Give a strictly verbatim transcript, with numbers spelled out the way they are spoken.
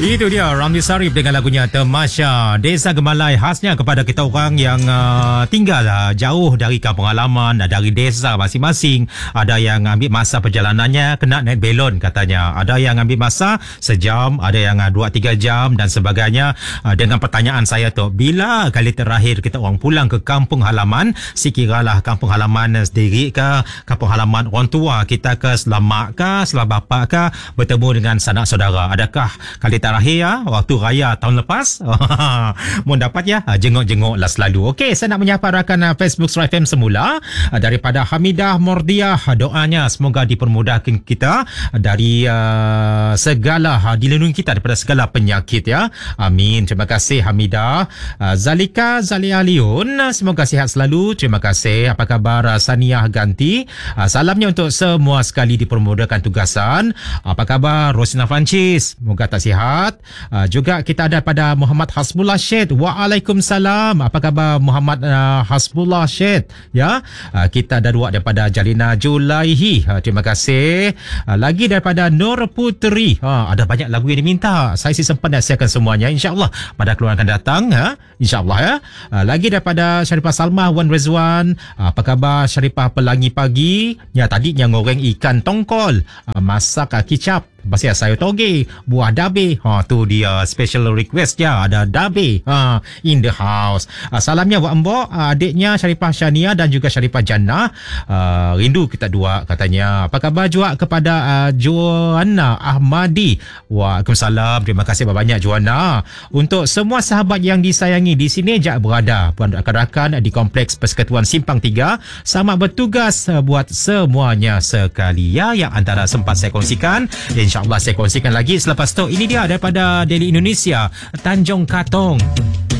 Itu dia Ramli Sarip dengan lagunya Temasya. Desa Gemalai khasnya kepada kita orang yang uh, tinggal uh, jauh dari kampung halaman, uh, dari desa masing-masing. Ada yang ambil masa perjalanannya kena naik belon katanya. Ada yang ambil masa sejam, ada yang uh, dua tiga jam dan sebagainya. Uh, dengan pertanyaan saya tu, bila kali terakhir kita orang pulang ke kampung halaman, sekiralah kampung halaman sendiri ke, kampung halaman orang tua kita ke, sebelah mak ke, sebelah bapa ke, bertemu dengan sanak saudara. Adakah kali terakhir ya, waktu raya tahun lepas? Mohon dapat ya, jenguk-jenguk lah selalu. Okey, saya nak menyapa rakan Facebook Star F M semula daripada Hamidah Mordiah. Doanya semoga dipermudahkan kita dari uh, segala, dilindungi kita daripada segala penyakit ya. Amin. Terima kasih Hamidah. Uh, Zalika Zalia Liun, semoga sihat selalu. Terima kasih. Apa khabar Saniah Ganti? Uh, salamnya untuk semua sekali dipermudahkan tugasan. Apa khabar Rosina Francis? Semoga tak sihat. Uh, juga kita ada pada Muhammad Hasbullah Syed. Waalaikumsalam. Apa khabar Muhammad uh, Hasbullah Syed? Ya, uh, kita ada dua daripada Jalina Julaihi. Uh, terima kasih. Uh, lagi daripada Nur Putri. Uh, ada banyak lagu yang diminta. Saya si sempat nak siapkan semuanya. InsyaAllah pada keluar akan datang. Ha? InsyaAllah ya. Uh, lagi daripada Syarifah Salmah Wan Rezwan. Uh, apa khabar Syarifah Pelangi Pagi? Ya, tadinya goreng ikan tongkol. Uh, masak uh, kicap. Pasal sayur toge, buah dabe. Ha, tu dia special request dia. Ada dabe ha, in the house. Ha, salamnya Wak Mbok, adiknya Syarifah Syania dan juga Syarifah Jannah. Ha, rindu kita dua katanya. Apa khabar juga kepada uh, Joanna Ahmadi? Waalaikumsalam. Terima kasih banyak Joanna. Untuk semua sahabat yang disayangi di sini jak berada, puan rakan-rakan di Kompleks Persekutuan Simpang tiga, selamat bertugas buat semuanya sekali ya, yang antara sempat saya kongsikan. InsyaAllah saya kongsikan lagi selepas tu. Ini dia daripada Daily Indonesia, Tanjung Katong.